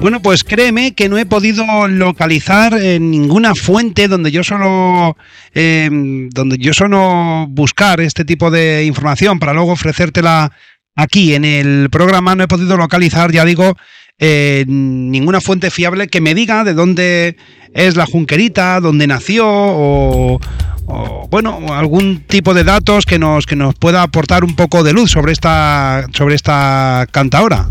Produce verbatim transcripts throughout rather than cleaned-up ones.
Bueno, pues créeme que no he podido localizar en ninguna fuente donde yo solo eh, donde yo suelo buscar este tipo de información para luego ofrecértela aquí en el programa. No he podido localizar, ya digo, eh, ninguna fuente fiable que me diga de dónde es la Junquerita, dónde nació o, o bueno, algún tipo de datos que nos que nos pueda aportar un poco de luz sobre esta sobre esta cantaora.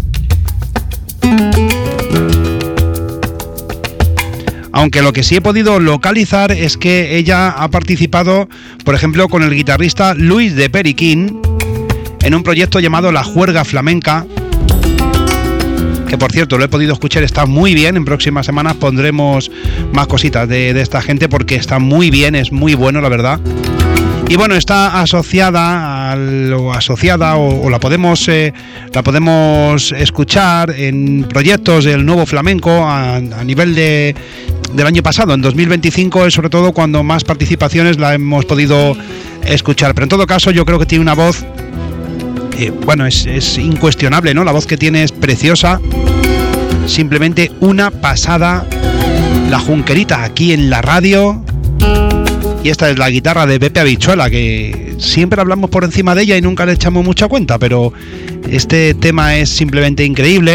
Aunque lo que sí he podido localizar es que ella ha participado, por ejemplo, con el guitarrista Luis de Periquín en un proyecto llamado La Juerga Flamenca, que por cierto lo he podido escuchar, está muy bien. En próximas semanas pondremos más cositas de, de esta gente porque está muy bien, es muy bueno, la verdad. Y bueno, está asociada al, o asociada o, o la podemos eh, la podemos escuchar en proyectos del nuevo flamenco a, a nivel de del año pasado. En dos mil veinticinco es sobre todo cuando más participaciones la hemos podido escuchar. Pero en todo caso yo creo que tiene una voz, eh, bueno, es, es incuestionable, ¿no? La voz que tiene es preciosa, simplemente una pasada. La Junquerita aquí en la radio. Y esta es la guitarra de Pepe Habichuela, que siempre hablamos por encima de ella y nunca le echamos mucha cuenta, pero este tema es simplemente increíble.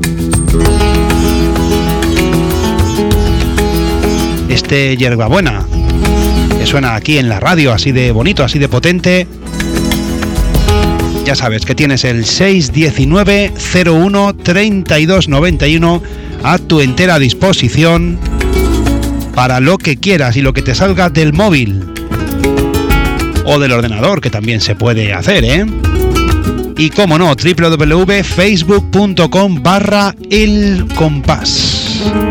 Este Hierbabuena, que suena aquí en la radio, así de bonito, así de potente. Ya sabes que tienes el seis diecinueve cero uno treinta y dos noventa y uno a tu entera disposición para lo que quieras y lo que te salga del móvil o del ordenador, que también se puede hacer, ¿eh? Y cómo no, doble u doble u doble u punto facebook punto com barra el compás.